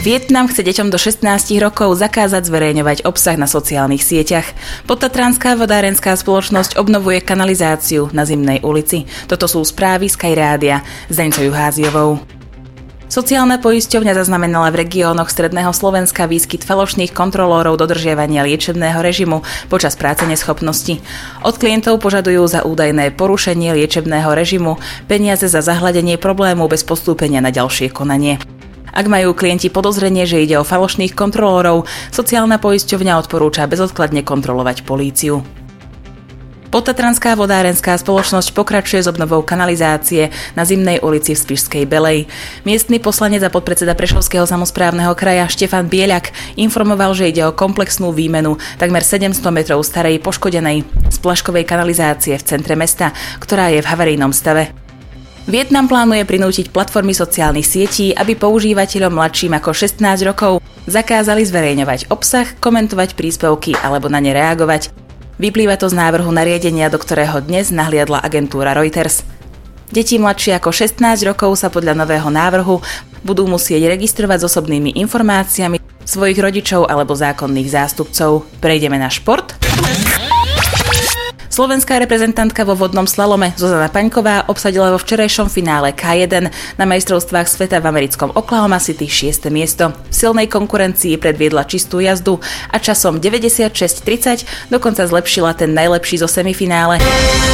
Vietnam chce deťom do 16 rokov zakázať zverejňovať obsah na sociálnych sieťach. Podtatranská vodárenská spoločnosť obnovuje kanalizáciu na Zimnej ulici. Toto sú správy Sky Rádia s Deňcou Juháziovou. Sociálna poisťovňa zaznamenala v regiónoch stredného Slovenska výskyt falošných kontrolórov dodržiavania liečebného režimu počas práce neschopnosti. Od klientov požadujú za údajné porušenie liečebného režimu peniaze za zahľadenie problému bez postúpenia na ďalšie konanie. Ak majú klienti podozrenie, že ide o falošných kontrolórov, sociálna poisťovňa odporúča bezodkladne kontrolovať políciu. Podtatranská vodárenská spoločnosť pokračuje s obnovou kanalizácie na Zimnej ulici v Spišskej Belej. Miestny poslanec a podpredseda Prešovského samosprávneho kraja Štefan Bieľak informoval, že ide o komplexnú výmenu takmer 700 metrov starej poškodenej splaškovej kanalizácie v centre mesta, ktorá je v havarijnom stave. Vietnam plánuje prinútiť platformy sociálnych sietí, aby používateľom mladším ako 16 rokov zakázali zverejňovať obsah, komentovať príspevky alebo na ne reagovať. Vyplýva to z návrhu nariadenia, do ktorého dnes nahliadla agentúra Reuters. Deti mladšie ako 16 rokov sa podľa nového návrhu budú musieť registrovať s osobnými informáciami svojich rodičov alebo zákonných zástupcov. Prejdeme na šport. Slovenská reprezentantka vo vodnom slalome Zuzana Paňková obsadila vo včerajšom finále K1 na majstrovstvách sveta v americkom Oklahoma City 6. miesto. V silnej konkurencii predviedla čistú jazdu a časom 96:30 dokonca zlepšila ten najlepší zo semifinále.